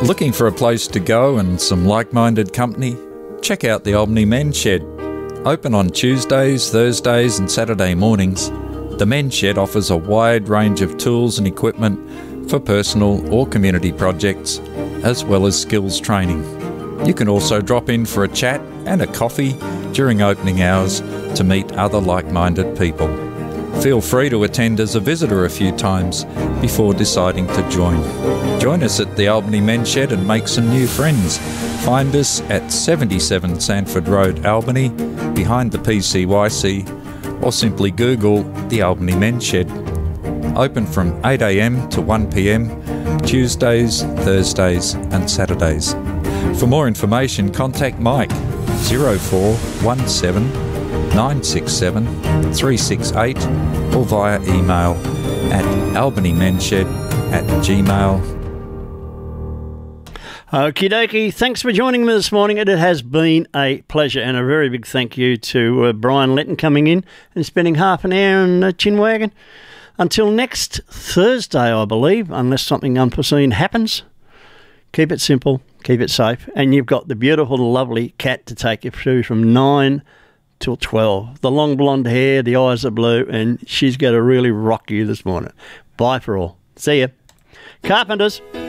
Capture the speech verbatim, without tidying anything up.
Looking for a place to go and some like-minded company? Check out the Albany Men's Shed. Open on Tuesdays, Thursdays and Saturday mornings, the Men's Shed offers a wide range of tools and equipment for personal or community projects, as well as skills training. You can also drop in for a chat and a coffee during opening hours to meet other like-minded people. Feel free to attend as a visitor a few times before deciding to join. Join us at the Albany Men's Shed and make some new friends. Find us at seventy-seven Sanford Road, Albany, behind the P C Y C, or simply Google the Albany Men's Shed. Open from eight a m to one p m, Tuesdays, Thursdays and Saturdays. For more information, contact Mike zero four one seven nine six seven three six eight or via email at albanymenshed at gmail. Okie dokie, thanks for joining me this morning. It has been a pleasure, and a very big thank you to uh, Brian Letton coming in and spending half an hour on uh, Chinwagon. Until next Thursday, I believe, unless something unforeseen happens, keep it simple, keep it safe, and you've got the beautiful, lovely Cat to take you through from nine till twelve. The long blonde hair, the eyes are blue, and she's going to really rock you this morning. Bye for all. See ya. Carpenters.